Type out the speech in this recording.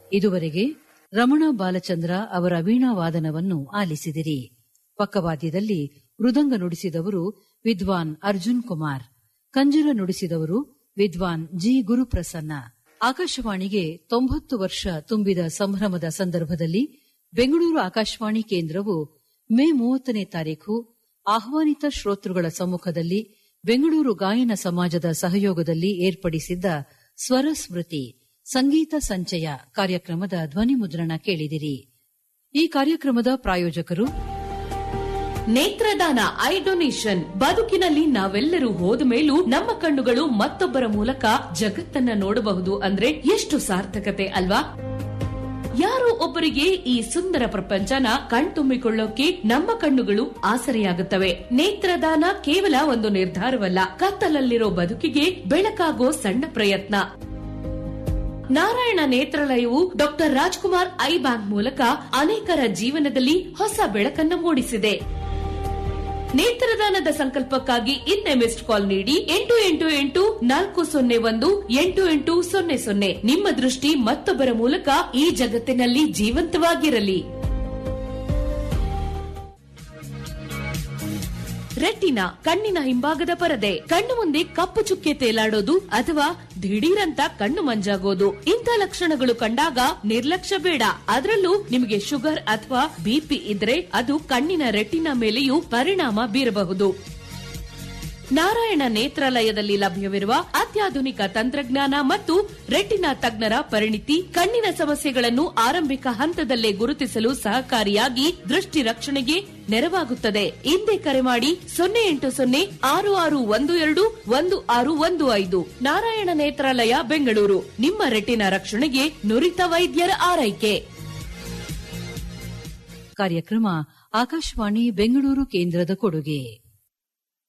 ಇದುವರೆಗೆ ರಮಣ ಬಾಲಚಂದ್ರ ಅವರ ವೀಣಾವಾದನವನ್ನು ಆಲಿಸಿದಿರಿ. ಪಕ್ಕವಾದ್ಯದಲ್ಲಿ ಮೃದಂಗ ನುಡಿಸಿದವರು ವಿದ್ವಾನ್ ಅರ್ಜುನ್ ಕುಮಾರ್, ಕಂಜರ ನುಡಿಸಿದವರು ವಿದ್ವಾನ್ ಜಿ ಗುರುಪ್ರಸನ್ನ. ಆಕಾಶವಾಣಿಗೆ 90 ವರ್ಷ ತುಂಬಿದ ಸಂಭ್ರಮದ ಸಂದರ್ಭದಲ್ಲಿ ಬೆಂಗಳೂರು ಆಕಾಶವಾಣಿ ಕೇಂದ್ರವು ಮೇ 30ನೇ ತಾರೀಖು ಆಹ್ವಾನಿತ ಶ್ರೋತೃಗಳ ಸಮ್ಮುಖದಲ್ಲಿ ಬೆಂಗಳೂರು ಗಾಯನ ಸಮಾಜದ ಸಹಯೋಗದಲ್ಲಿ ಏರ್ಪಡಿಸಿದ್ದ ಸ್ವರ ಸ್ಮೃತಿ ಸಂಗೀತ ಸಂಚಯ ಕಾರ್ಯಕ್ರಮದ ಧ್ವನಿ ಮುದ್ರಣ ಕೇಳಿದಿರಿ. ಈ ಕಾರ್ಯಕ್ರಮದ ಪ್ರಾಯೋಜಕರು ನೇತ್ರದಾನ ಐ ಡೊನೇಷನ್. ಬದುಕಿನಲ್ಲಿ ನಾವೆಲ್ಲರೂ ಹೋದ ಮೇಲೂ ನಮ್ಮ ಕಣ್ಣುಗಳು ಮತ್ತೊಬ್ಬರ ಮೂಲಕ ಜಗತ್ತನ್ನ ನೋಡಬಹುದು ಅಂದ್ರೆ ಎಷ್ಟು ಸಾರ್ಥಕತೆ ಅಲ್ವಾ? ಯಾರೋ ಒಬ್ಬರಿಗೆ ಈ ಸುಂದರ ಪ್ರಪಂಚನ ಕಣ್ತುಂಬಿಕೊಳ್ಳೋಕೆ ನಮ್ಮ ಕಣ್ಣುಗಳು ಆಸರೆಯಾಗುತ್ತವೆ. ನೇತ್ರದಾನ ಕೇವಲ ಒಂದು ನಿರ್ಧಾರವಲ್ಲ, ಕತ್ತಲಲ್ಲಿರೋ ಬದುಕಿಗೆ ಬೆಳಕಾಗೋ ಸಣ್ಣ ಪ್ರಯತ್ನ. Narayana ನೇತ್ರಾಲಯವು doctor Rajkumar I bank ಮೂಲಕ ಅನೇಕರ ಜೀವನದಲ್ಲಿ ಹೊಸ ಬೆಳಕನ್ನು ಮೂಡಿಸಿದೆ. ನೇತ್ರದಾನದ ಸಂಕಲ್ಪಕ್ಕಾಗಿ ಇನ್ನೇ ಮಿಸ್ಡ್ ಕಾಲ್ ನೀಡಿ 888-401-8800. ನಿಮ್ಮ ದೃಷ್ಟಿ ಮತ್ತೊಬ್ಬರ ಮೂಲಕ ಈ ಜಗತ್ತಿನಲ್ಲಿ ಜೀವಂತವಾಗಿರಲಿ. ರೆಟಿನಾ, ಕಣ್ಣಿನ ಹಿಂಭಾಗದ ಪರದೆ. ಕಣ್ಣು ಮುಂದೆ ಕಪ್ಪು ಚುಕ್ಕೆ ತೇಲಾಡೋದು ಅಥವಾ ದಿಢೀರಂತ ಕಣ್ಣು ಮಂಜಾಗೋದು, ಇಂಥ ಲಕ್ಷಣಗಳು ಕಂಡಾಗ ನಿರ್ಲಕ್ಷ್ಯ ಬೇಡ. ಅದರಲ್ಲೂ ನಿಮಗೆ ಶುಗರ್ ಅಥವಾ ಬಿಪಿ ಇದ್ರೆ ಅದು ಕಣ್ಣಿನ ರೆಟಿನಾ ಮೇಲೆಯೂ ಪರಿಣಾಮ ಬೀರಬಹುದು. ನಾರಾಯಣ ನೇತ್ರಾಲಯದಲ್ಲಿ ಲಭ್ಯವಿರುವ ಅತ್ಯಾಧುನಿಕ ತಂತ್ರಜ್ಞಾನ ಮತ್ತು ರೆಟಿನಾ ತಜ್ಞರ ಪರಿಣಿತಿ ಕಣ್ಣಿನ ಸಮಸ್ಯೆಗಳನ್ನು ಆರಂಭಿಕ ಹಂತದಲ್ಲೇ ಗುರುತಿಸಲು ಸಹಕಾರಿಯಾಗಿ ದೃಷ್ಟಿ ರಕ್ಷಣೆಗೆ ನೆರವಾಗುತ್ತದೆ. ಹಿಂದೆ ಕರೆ ಮಾಡಿ 08066121615. ನಾರಾಯಣ ನೇತ್ರಾಲಯ, ಬೆಂಗಳೂರು. ನಿಮ್ಮ ರೆಟಿನಾ ರಕ್ಷಣೆಗೆ ನುರಿತ ವೈದ್ಯರ ಆರೈಕೆ. ಕಾರ್ಯಕ್ರಮ ಆಕಾಶವಾಣಿ ಬೆಂಗಳೂರು ಕೇಂದ್ರದ ಕೊಡುಗೆ.